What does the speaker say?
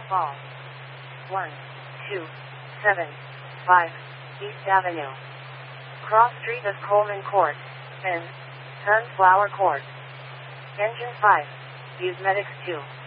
Falls. 1, 2, 7, 5, East Avenue. Cross Street of Coleman Court, N. Sunflower Court. Engine 5, Use Medics 2.